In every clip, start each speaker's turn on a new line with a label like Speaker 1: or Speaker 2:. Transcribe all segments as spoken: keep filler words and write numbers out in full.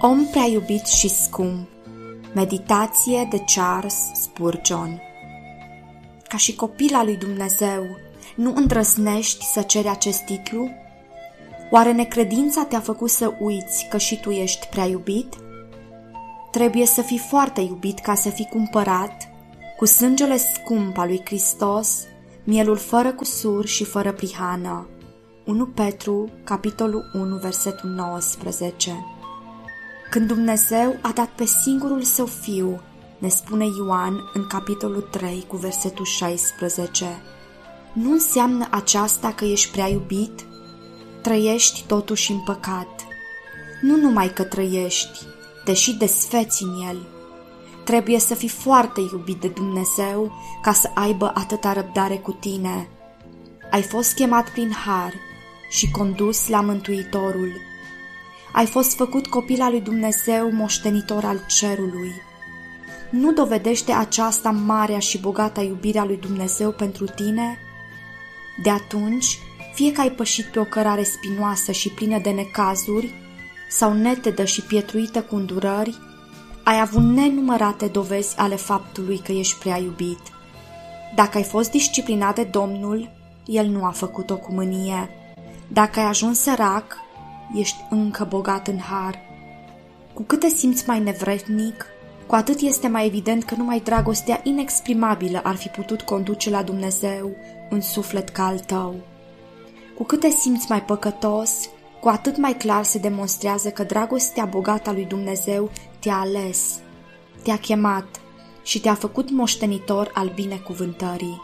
Speaker 1: Om prea iubit și scump. Meditație de Charles Spurgeon. Ca și copil al lui Dumnezeu, nu îndrăznești să ceri acest titlu? Oare necredința te-a făcut să uiți că și tu ești prea iubit? Trebuie să fii foarte iubit ca să fii cumpărat cu sângele scump al lui Hristos, mielul fără cusur și fără prihană. unu Petru, capitolul unu, versetul nouăsprezece. Când Dumnezeu a dat pe singurul Său Fiu, ne spune Ioan în capitolul trei cu versetul șaisprezece, nu înseamnă aceasta că ești prea iubit? Trăiești totuși în păcat. Nu numai că trăiești, deși desfeți în el. Trebuie să fii foarte iubit de Dumnezeu ca să aibă atâta răbdare cu tine. Ai fost chemat prin har și condus la Mântuitorul. Ai fost făcut copil al lui Dumnezeu, moștenitor al cerului. Nu dovedește aceasta marea și bogata iubirea lui Dumnezeu pentru tine? De atunci, fie că ai pășit pe o cărare spinoasă și plină de necazuri, sau netedă și pietruită cu îndurări, ai avut nenumărate dovezi ale faptului că ești prea iubit. Dacă ai fost disciplinat de Domnul, El nu a făcut-o cu mânie. Dacă ai ajuns sărac, ești încă bogat în har. Cu cât te simți mai nevrednic, cu atât este mai evident că numai dragostea inexprimabilă ar fi putut conduce la Dumnezeu un suflet ca al tău. Cu cât te simți mai păcătos, cu atât mai clar se demonstrează că dragostea bogată a lui Dumnezeu te-a ales, te-a chemat și te-a făcut moștenitor al binecuvântării.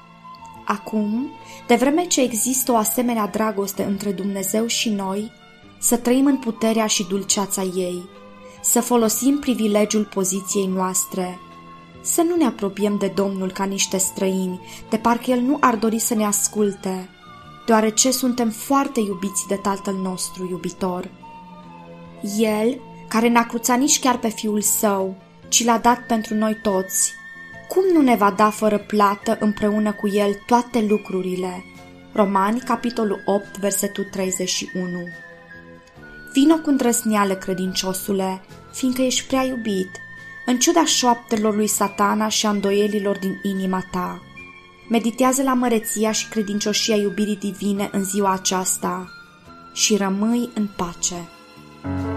Speaker 1: Acum, de vreme ce există o asemenea dragoste între Dumnezeu și noi, să trăim în puterea și dulceața ei, să folosim privilegiul poziției noastre, să nu ne apropiem de Domnul ca niște străini, de parcă El nu ar dori să ne asculte, deoarece suntem foarte iubiți de Tatăl nostru iubitor. El, care n-a cruțat nici chiar pe Fiul Său, ci l-a dat pentru noi toți, cum nu ne va da fără plată împreună cu El toate lucrurile? Romani, capitolul opt, versetul treizeci și unu. Vino cu îndrăzneală, credinciosule, fiindcă ești prea iubit, în ciuda șoaptelor lui Satana și a îndoielilor din inima ta. Meditează la măreția și credincioșia iubirii divine în ziua aceasta și rămâi în pace.